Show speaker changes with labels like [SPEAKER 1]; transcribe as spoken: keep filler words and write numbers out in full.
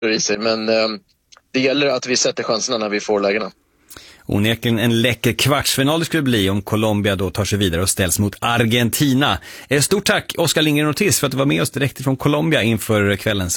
[SPEAKER 1] i sig. Men eh, det gäller att vi sätter chanserna när vi får lägena.
[SPEAKER 2] Onekligen en läcker kvartsfinal det skulle bli om Colombia då tar sig vidare och ställs mot Argentina. Stort tack Oskar Lindgren Ortiz för att du var med oss direkt från Colombia inför kvällens